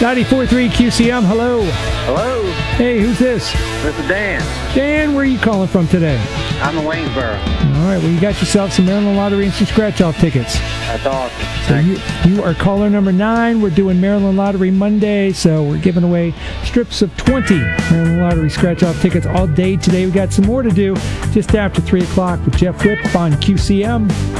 94.3 QCM, hello. Hello, Hey, who's this? this is Dan. Dan, where are you calling from today? I'm in Waynesboro. All right, well, you got yourself some Maryland Lottery Instant Scratch-Off tickets. That's awesome. So Thank you are caller number 9. We're doing Maryland Lottery Monday, so we're giving away strips of 20 Maryland Lottery Scratch-Off tickets all day today. We got some more to do just after 3 o'clock with Jeff Whip on QCM.